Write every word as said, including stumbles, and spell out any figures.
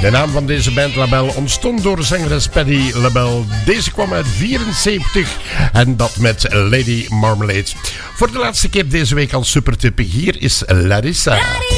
De naam van deze band LaBelle ontstond door zangeres Patti LaBelle. Deze kwam uit vierenzeventig en dat met Lady Marmalade. Voor de laatste keer deze week als supertip. Hier is Larissa. Radio.